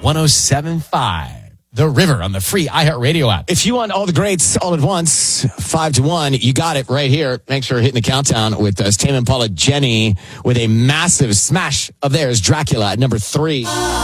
107.5. The River on the free iHeartRadio app. If you want all the greats all at once, 5 to 1, you got it right here. Make sure you're hitting the countdown with us. Tame Impala Jenny with a massive smash of theirs, Dracula at number 3.